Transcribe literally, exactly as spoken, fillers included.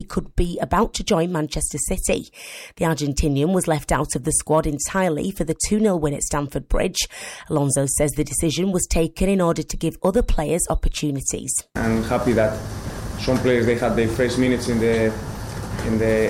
could be about to join Manchester City. The Argentinian was left out of the squad entirely for the two nil win at Stamford Bridge. Alonso says the decision was taken in order to give other players opportunities. I'm happy that some players they had their first minutes in the in the